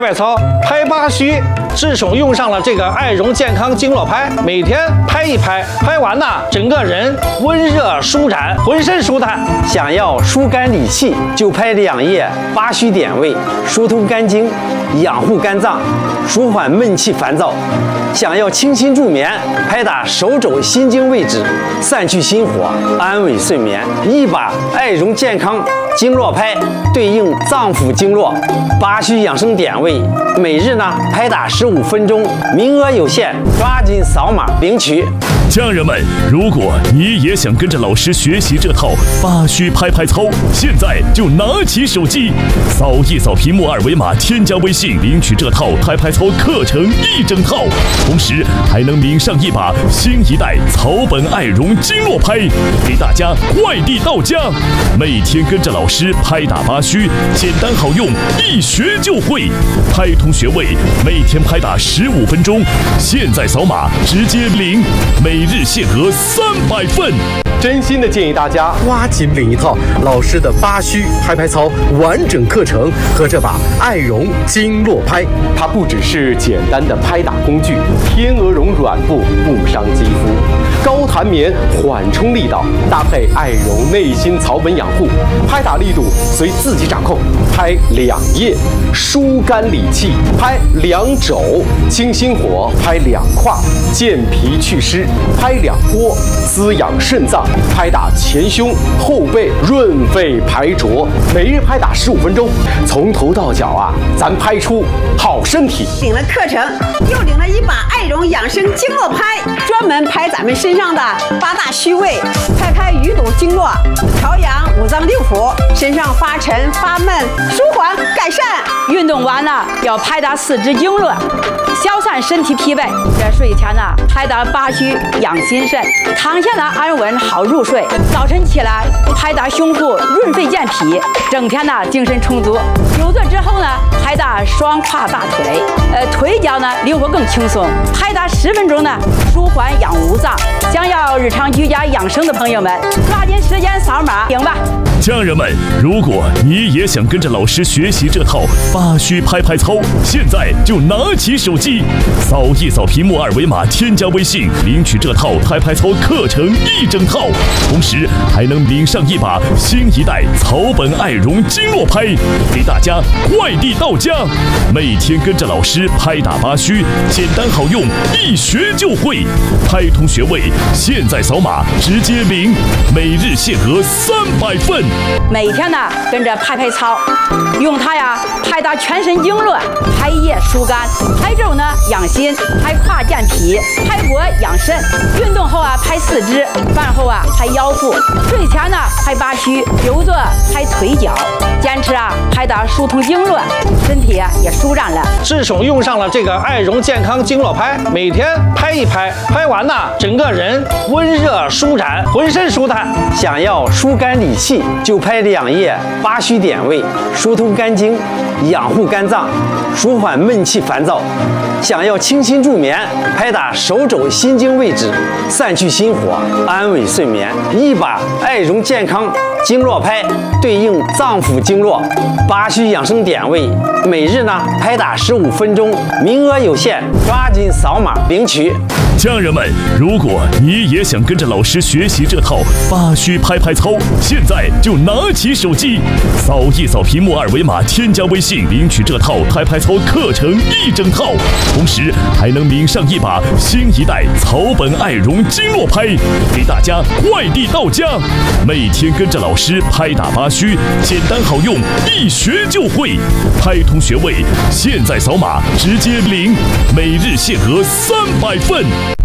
外操拍八虚，智宠用上了这个爱容健康经络拍，每天拍一拍，拍完呢，整个人温热舒展，浑身舒坦。 想要疏肝理气，就拍2叶八虚点位，疏通肝经，养护肝脏，舒缓闷气烦躁。想要清新助眠，拍打手肘心经位置，散去心火，安稳睡眠。一把爱容健康经络拍对应脏腑经络八虚养生点位，每日呢拍打15分钟，名额有限，抓紧扫码领取。 家人们，如果你也想跟着老师学习这套八虚拍操，现在就拿起手机，扫一扫屏幕2维码，添加微信领取这套拍操课程1整套，同时还能领上一把新一代草本爱容经络拍，给大家快递到家。每天跟着老师拍打八虚，简单好用，一学就会。拍通穴位，每天拍打15分钟，现在扫码直接领，每日限额300份。 真心的建议大家抓紧领一套老师的八虚拍操完整课程和这把爱容经络拍，它不只是简单的拍打工具，天鹅绒软布不伤肌肤，高弹棉缓冲力道，搭配爱容内心草本养护，拍打力度随自己掌控。拍2叶疏肝理气，拍2肘清心火，拍2胯健脾祛湿，拍2波滋养肾脏，拍打前胸后背润肺排浊，每日拍打15分钟，从头到脚啊，咱拍出好身体。 领了课程，又领了一把爱容养生经络拍，专门拍咱们身上的8大虚位，拍开淤堵经络，调养5脏6腑，身上发沉发闷，舒缓改善。 运动完了要拍打4肢经络，消散身体疲惫。这睡前呢，拍打八虚养心肾，躺下呢安稳好入睡。早晨起来拍打胸腹润肺健脾，整天呢精神充足。久坐之后呢，拍打双胯大腿，腿脚呢灵活更轻松。拍打10分钟呢，舒缓养五脏。想要日常居家养生的朋友们，抓紧时间扫码领吧。 家人们，如果你也想跟着老师学习这套八虚拍操，现在就拿起手机，扫一扫屏幕2维码，添加微信领取这套拍操课程1整套，同时还能领上一把新一代草本爱容经络拍，给大家快递到家。每天跟着老师拍打八虚，简单好用，一学就会。拍通穴位，现在扫码直接领，每日限额300份。 每天呢跟着拍操，用它呀拍打全身经络，拍叶疏肝，拍肘呢养心，拍胯健脾，拍脖养肾。运动后啊拍4肢，饭后啊拍腰腹，睡前呢拍八虚，久坐拍腿脚，坚持啊拍打疏通经络，身体啊也舒展了。 智宠用上了这个爱容健康经络拍，每天拍一拍，拍完呢，整个人温热舒展，浑身舒坦。 想要疏肝理气，就拍2叶八虚点位，疏通肝经，养护肝脏，舒缓闷气烦躁。想要清新助眠，拍打手肘心经位置，散去心火，安稳睡眠。一把爱容健康经络拍对应脏腑经络八虚养生点位，每日呢拍打15分钟，名额有限，抓紧扫码领取。 家人们，如果你也想跟着老师学习这套八虚拍操，现在就拿起手机，扫一扫屏幕2维码，添加微信领取这套拍操课程1整套，同时还能领上一把新一代草本爱容经络拍，给大家快递到家。每天跟着老师拍打八虚，简单好用，一学就会。拍通穴位，现在扫码直接领，每日限额300份。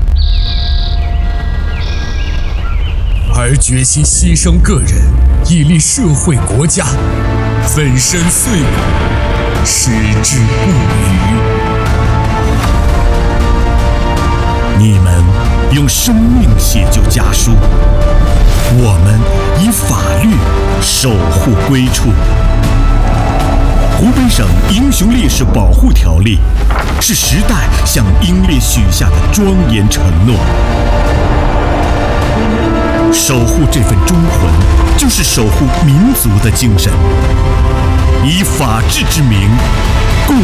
而决心牺牲个人，以利社会国家，粉身碎骨，矢志不渝。你们用生命写就家书，我们以法律守护归处。湖北省英雄烈士保护条例是时代向英烈许下的庄严承诺。守护这份忠魂，就是守护民族的精神。以法治之名，共